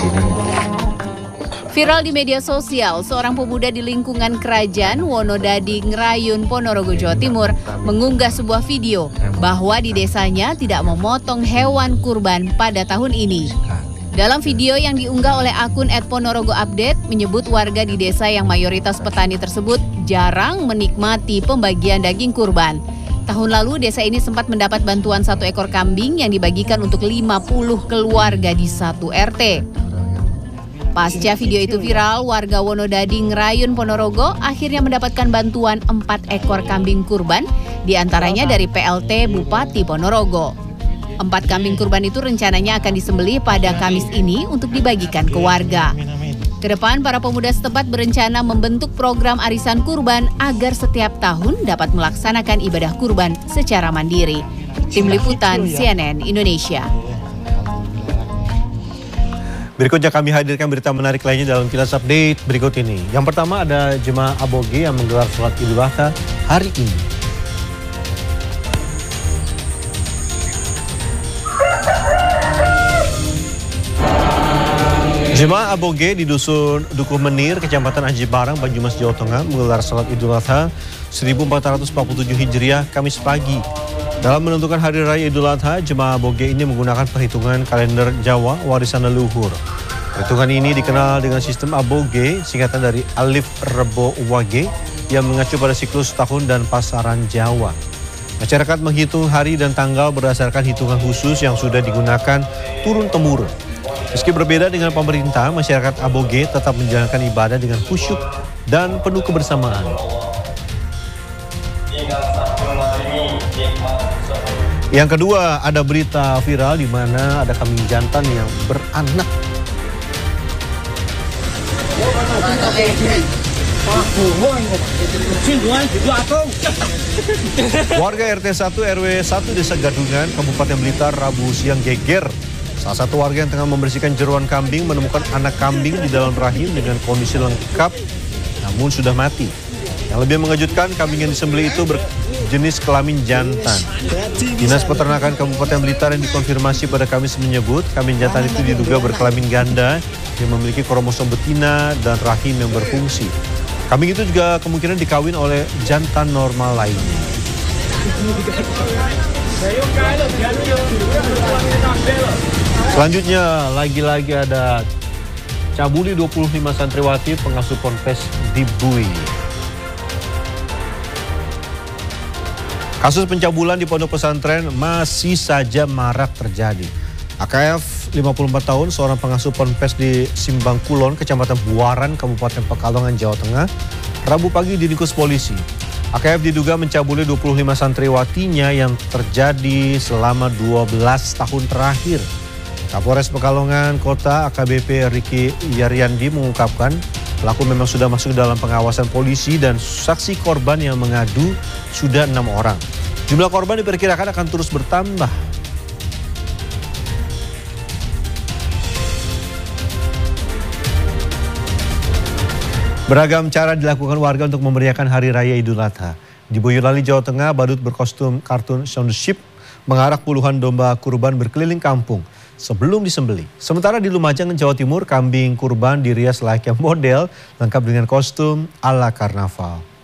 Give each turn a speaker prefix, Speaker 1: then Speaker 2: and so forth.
Speaker 1: sini.
Speaker 2: Viral di media sosial, seorang pemuda di lingkungan kerajaan Wonodadi, Ngrayun, Ponorogo, Jawa Timur mengunggah sebuah video bahwa di desanya tidak memotong hewan kurban pada tahun ini. Dalam video yang diunggah oleh akun @ponorogoupdate menyebut warga di desa yang mayoritas petani tersebut jarang menikmati pembagian daging kurban. Tahun lalu desa ini sempat mendapat bantuan 1 ekor kambing yang dibagikan untuk 50 keluarga di 1 RT. Pasca video itu viral, warga Wonodadi, Ngrayun, Ponorogo akhirnya mendapatkan bantuan 4 ekor kambing kurban, diantaranya dari PLT Bupati Ponorogo. 4 kambing kurban itu rencananya akan disembelih pada Kamis ini untuk dibagikan ke warga. Kedepan, para pemuda setempat berencana membentuk program arisan kurban agar setiap tahun dapat melaksanakan ibadah kurban secara mandiri. Tim Liputan CNN Indonesia.
Speaker 3: Berikutnya kami hadirkan berita menarik lainnya dalam Kilas Update berikut ini. Yang pertama ada jemaah Aboge yang menggelar sholat Idul Adha hari ini. Jemaah Aboge di Dusun Dukuh Menir, Kecamatan Aji Barang, Banyumas, Jawa Tengah menggelar sholat Idul Adha 1447 Hijriah Kamis pagi. Dalam menentukan hari raya Idul Adha, jemaah Aboge ini menggunakan perhitungan kalender Jawa warisan leluhur. Perhitungan ini dikenal dengan sistem Aboge, singkatan dari Alif Rebo Wage, yang mengacu pada siklus tahun dan pasaran Jawa. Masyarakat menghitung hari dan tanggal berdasarkan hitungan khusus yang sudah digunakan turun-temurun. Meski berbeda dengan pemerintah, masyarakat Aboge tetap menjalankan ibadah dengan khusyuk dan penuh kebersamaan. Yang kedua, ada berita viral di mana ada kambing jantan yang beranak. Warga RT 1 RW 1 Desa Gadungan, Kabupaten Blitar, Rabu siang geger. Salah satu warga yang tengah membersihkan jeruan kambing menemukan anak kambing di dalam rahim dengan kondisi lengkap, namun sudah mati. Yang lebih mengejutkan, kambing yang disembelih itu berjenis kelamin jantan. Dinas Peternakan Kabupaten Blitar yang dikonfirmasi pada Kamis menyebut kambing jantan itu diduga berkelamin ganda yang memiliki kromosom betina dan rahim yang berfungsi. Kambing itu juga kemungkinan dikawin oleh jantan normal lainnya. Selanjutnya, lagi-lagi ada cabuli 25 santriwati pengasuh ponpes di Bui. Kasus pencabulan di pondok pesantren masih saja marak terjadi. AKF 54 tahun, seorang pengasuh ponpes di Simbang Kulon, Kecamatan Buaran, Kabupaten Pekalongan, Jawa Tengah, Rabu pagi diringkus polisi. AKF diduga mencabuli 25 santriwatinya yang terjadi selama 12 tahun terakhir. Kapolres Pekalongan Kota AKBP Riki Yaryandi mengungkapkan pelaku memang sudah masuk dalam pengawasan polisi dan saksi korban yang mengadu sudah 6 orang. Jumlah korban diperkirakan akan terus bertambah. Beragam cara dilakukan warga untuk memeriahkan Hari Raya Idul Adha. Di Boyolali, Jawa Tengah, badut berkostum kartun Shaun the Sheep mengarak puluhan domba kurban berkeliling kampung sebelum disembelih. Sementara di Lumajang, Jawa Timur, kambing kurban dirias layaknya model lengkap dengan kostum ala karnaval.